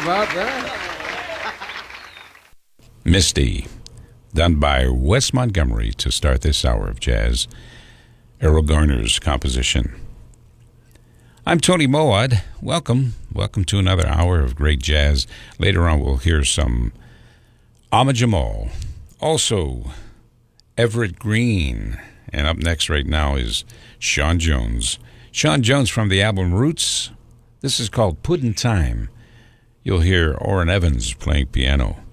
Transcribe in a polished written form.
about that? Misty, done by Wes Montgomery to start this hour of jazz. Errol Garner's composition. I'm Tony Moad. Welcome to another hour of great jazz. Later on, we'll hear some Ahmad Jamal. Also, Everett Green. And up next right now is Sean Jones. Sean Jones from the album Roots. This is called Puddin' Time. You'll hear Orrin Evans playing piano.